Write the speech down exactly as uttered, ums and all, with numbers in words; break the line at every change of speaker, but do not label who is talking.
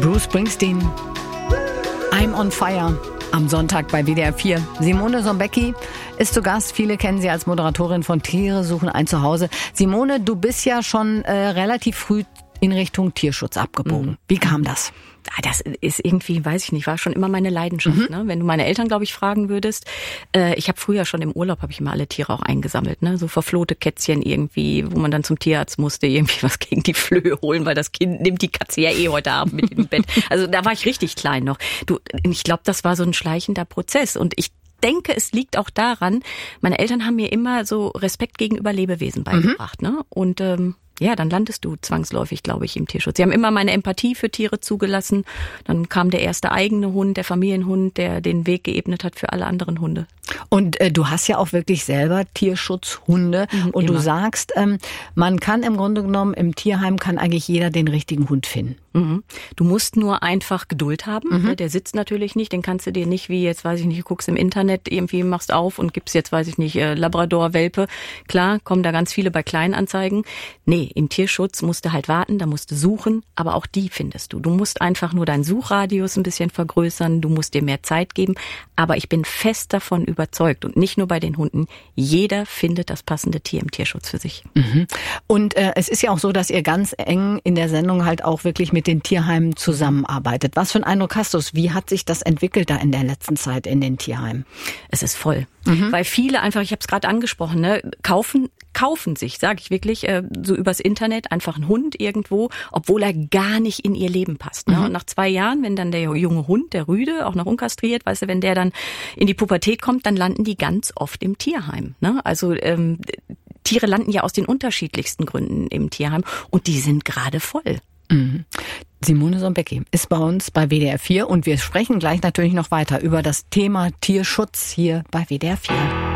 Bruce Springsteen, I'm on Fire, am Sonntag bei W D R vier. Simone Sonbecki ist zu Gast. Viele kennen sie als Moderatorin von Tiere suchen ein Zuhause. Simone, du bist ja schon äh, relativ früh in Richtung Tierschutz abgebogen. Mhm. Wie kam das?
Das ist irgendwie, weiß ich nicht, war schon immer meine Leidenschaft. Mhm. Ne? Wenn du meine Eltern, glaube ich, fragen würdest, äh, ich habe früher schon im Urlaub, habe ich immer alle Tiere auch eingesammelt, ne? So verflohte Kätzchen irgendwie, wo man dann zum Tierarzt musste, irgendwie was gegen die Flöhe holen, weil das Kind nimmt die Katze ja eh heute Abend mit im Bett. Also da war ich richtig klein noch. Du, ich glaube, das war so ein schleichender Prozess und ich denke, es liegt auch daran, meine Eltern haben mir immer so Respekt gegenüber Lebewesen beigebracht, mhm. ne? Und ähm, ja, dann landest du zwangsläufig, glaube ich, im Tierschutz. Sie haben immer meine Empathie für Tiere zugelassen. Dann kam der erste eigene Hund, der Familienhund, der den Weg geebnet hat für alle anderen Hunde.
Und äh, du hast ja auch wirklich selber Tierschutzhunde. Mhm, und immer. Du sagst, ähm, man kann im Grunde genommen, im Tierheim kann eigentlich jeder den richtigen Hund finden.
Mhm. Du musst nur einfach Geduld haben. Mhm. Der sitzt natürlich nicht, den kannst du dir nicht wie jetzt, weiß ich nicht, du guckst im Internet, irgendwie machst auf und gibst jetzt, weiß ich nicht, Labrador-Welpe. Klar, kommen da ganz viele bei Kleinanzeigen. Nee, im Tierschutz musst du halt warten, da musst du suchen, aber auch die findest du. Du musst einfach nur deinen Suchradius ein bisschen vergrößern, du musst dir mehr Zeit geben, aber ich bin fest davon überzeugt und nicht nur bei den Hunden, jeder findet das passende Tier im Tierschutz für sich.
Mhm. Und äh, es ist ja auch so, dass ihr ganz eng in der Sendung halt auch wirklich mit den Tierheimen zusammenarbeitet. Was für einen Eindruck hast du? Wie hat sich das entwickelt da in der letzten Zeit in den Tierheimen?
Es ist voll. Mhm. Weil viele einfach, ich habe es gerade angesprochen, ne, kaufen kaufen sich, sage ich wirklich, äh, so übers Internet einfach einen Hund irgendwo, obwohl er gar nicht in ihr Leben passt. Ne? Mhm. Und nach zwei Jahren, wenn dann der junge Hund, der Rüde, auch noch unkastriert, weißt du, wenn der dann in die Pubertät kommt, dann landen die ganz oft im Tierheim. Ne? Also ähm, Tiere landen ja aus den unterschiedlichsten Gründen im Tierheim und die sind gerade voll.
Mhm. Simone Sonbecki ist bei uns bei W D R vier und wir sprechen gleich natürlich noch weiter über das Thema Tierschutz hier bei W D R vier.